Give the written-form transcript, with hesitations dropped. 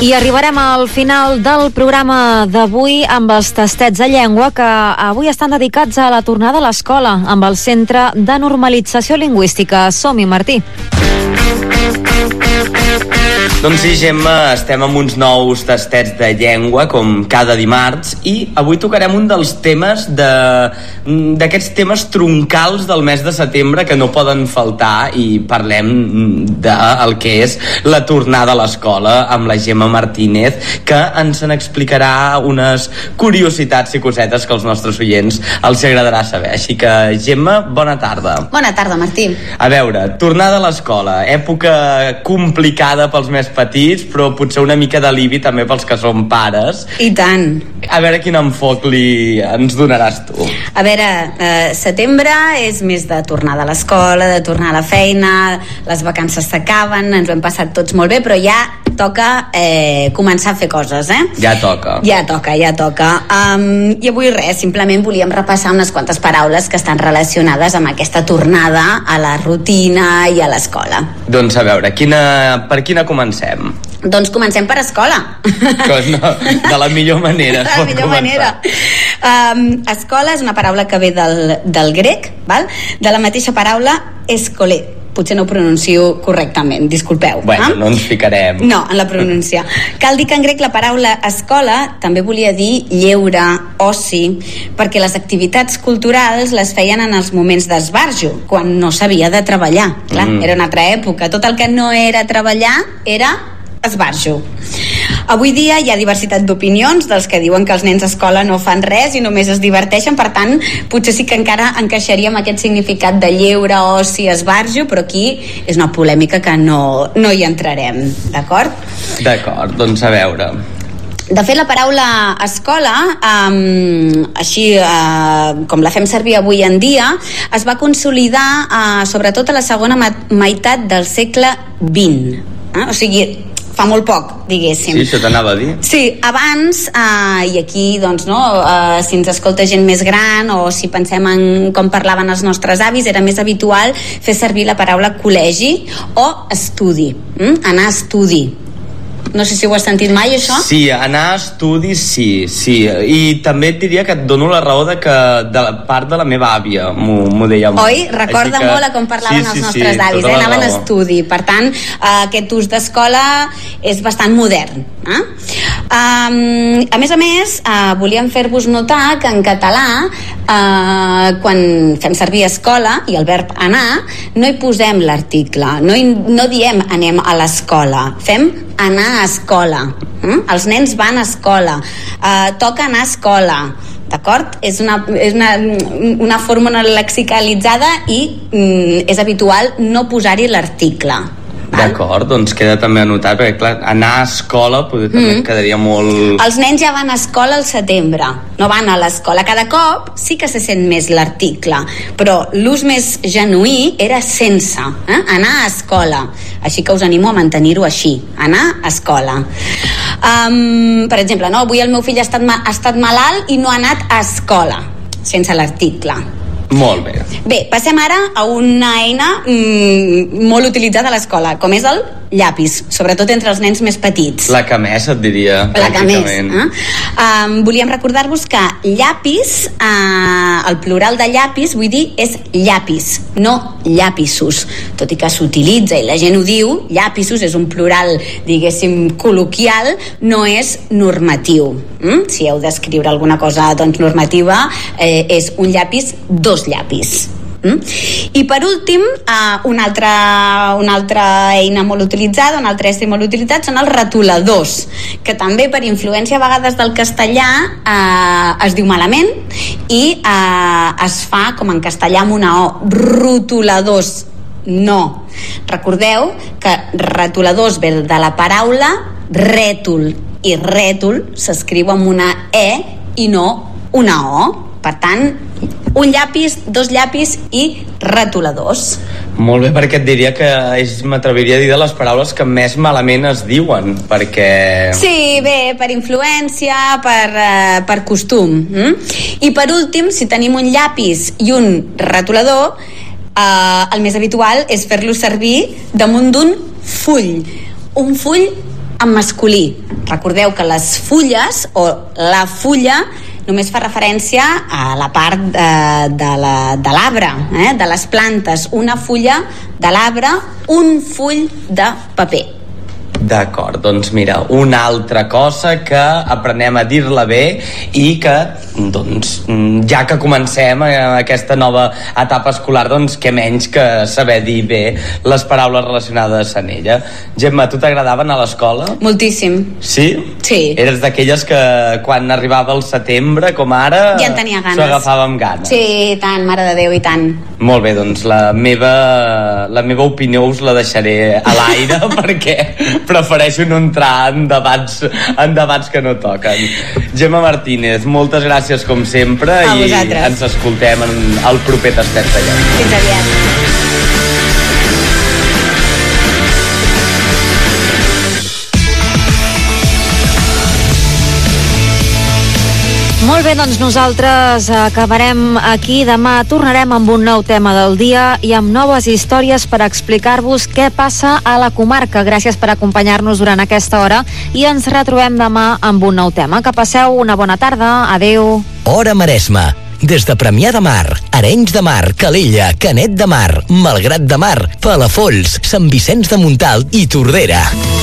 I arribarem al final del programa d'avui amb els tastets de llengua que avui estan dedicats a la tornada a l'escola amb el Centre de Normalització Lingüística. Som-hi, Martí. Doncs sí, Gemma, estem amb uns nous tastets de llengua, com cada dimarts, i avui tocarem un dels temes d'aquests temes troncals del mes de setembre que no poden faltar, i parlem del que és la tornada a l'escola amb la Gemma Martínez, que ens n'explicarà unes curiositats i cosetes que als nostres oients els agradarà saber. Així que, Gemma, bona tarda. Bona tarda, Martí. A veure, tornada a l'escola, època complicada pels més petits, però potser una mica d'alivi també pels que són pares. I tant. A veure quin enfoc ens donaràs tu. A veure, setembre és més de tornada a l'escola, de tornar a la feina, les vacances s'acaben, ens ho hem passat tots molt bé, però ja toca començar a fer coses, Ja toca. Ja toca. I avui res, simplement volíem repassar unes quantes paraules que estan relacionades amb aquesta tornada a la rutina i a l'escola. Doncs a veure, per quina comencem? Doncs comencem per escola. No, de la millor manera. De la millor manera. Escola és una paraula que ve del grec, val? De la mateixa paraula escoler. Potser no ho pronuncio correctament, disculpeu. Bueno, no ens ficarem. No, en la pronúncia. Cal dir que en grec la paraula escola també volia dir lleure, oci, perquè les activitats culturals les feien en els moments d'esbarjo, quan no s'havia de treballar. Clar, era una altra època. Tot el que no era treballar era esbarjo. Avui dia hi ha diversitat d'opinions dels que diuen que els nens a escola no fan res i només es diverteixen, per tant, potser sí que encara encaixaríem aquest significat de lleure, oci, esbarjo, però aquí és una polèmica que no hi entrarem, d'acord? D'acord, doncs a veure. De fet, la paraula escola, així com la fem servir avui en dia, es va consolidar sobretot a la segona meitat del segle XX. O sigui, fa molt poc, diguéssim. Sí, això t'anava a dir. Sí, abans, i aquí, doncs, no, si ens escolta gent més gran o si pensem en com parlaven els nostres avis, era més habitual fer servir la paraula col·legi o estudi, anar a estudi. No sé si ho has sentit mai, això? Sí, anar a estudis, sí. I també et diria que et dono la raó de la part de la meva àvia m'ho deia molt. Oi? Recorda molt a com parlaven els nostres avis, anaven a estudi. Per tant, aquest ús d'escola és bastant modern. A més, volíem fer-vos notar que en català, quan fem servir escola i el verb anar, no hi posem l'article, no diem anem a l'escola, fem anar a escola. Els nens van a escola, toca anar a escola, d'acord? És una fórmula lexicalitzada i és habitual no posar-hi l'article. D'acord, doncs queda també anotat, perquè clar, anar a escola també quedaria molt... Els nens ja van a escola al setembre, no van a l'escola. Cada cop sí que se sent més l'article, però l'ús més genuí era sense, anar a escola. Així que us animo a mantenir-ho així, anar a escola. Per exemple, no? Avui el meu fill ha estat malalt i no ha anat a escola, sense l'article. Molt bé. Bé, passem ara a una eina molt utilitzada a l'escola, com és el llapis, sobretot entre els nens més petits. La que més, et diria. La que més. Volíem recordar-vos que llapis, el plural de llapis, vull dir, és llapis, no llapissos. Tot i que s'utilitza i la gent ho diu, llapissos és un plural, diguéssim, col·loquial, no és normatiu. Si heu d'escriure alguna cosa doncs, normativa, és un llapis, dos llapis. I per últim, una altra eina molt utilitzada, un altre estri molt utilitzat són els retoladors, que també per influència a vegades del castellà es diu malament i es fa com en castellà amb una O, rotuladors. No, recordeu que retoladors ve de la paraula rètol, i rètol s'escriu amb una E i no una O. Per tant, un llapis, dos llapis i retoladors. Molt bé, perquè et diria que m'atreviria a dir de les paraules que més malament es diuen, perquè... Sí, bé, per influència, per costum. I per últim, si tenim un llapis i un retolador, el més habitual és fer-lo servir damunt d'un full. Un full en masculí. Recordeu que les fulles o la fulla només fa referència a la part de l'arbre, de les plantes. Una fulla de l'arbre, un full de paper. D'acord, doncs mira, una altra cosa que aprenem a dir-la bé i que, doncs, ja que comencem aquesta nova etapa escolar, doncs, què menys que saber dir bé les paraules relacionades amb ella. Gemma, tu t'agradaven a l'escola? Moltíssim. Sí? Sí. Eres d'aquelles que quan arribava el setembre, com ara, ja en tenia ganes. S'ho agafava amb ganes. Sí, tant, mare de Déu, i tant. Molt bé, doncs la meva opinió us la deixaré a l'aire perquè prefereixo no entrar en debats que no toquen. Gemma Martínez, moltes gràcies com sempre a i vosaltres. ens escoltem en el proper Tastets de Llengua. Fins aviat. Molt bé, doncs nosaltres acabarem aquí. Demà tornarem amb un nou tema del dia i amb noves històries per explicar-vos què passa a la comarca. Gràcies per acompanyar-nos durant aquesta hora i ens retrobem demà amb un nou tema. Que passeu una bona tarda. Adéu. Hora Maresme. Des de Premià de Mar, Arenys de Mar, Calella, Canet de Mar, Malgrat de Mar, Palafolls, Sant Vicenç de Montalt i Tordera.